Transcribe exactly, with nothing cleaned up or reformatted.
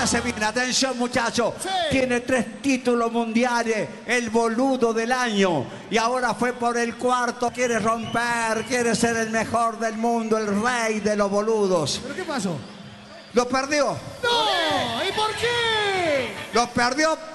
Prepárese bien, atención muchachos. Sí. Tiene tres títulos mundiales, el boludo del año. Y ahora fue por el cuarto, quiere romper, quiere ser el mejor del mundo, el rey de los boludos. ¿Pero qué pasó? Lo perdió. ¡No! ¿Y por qué? Lo perdió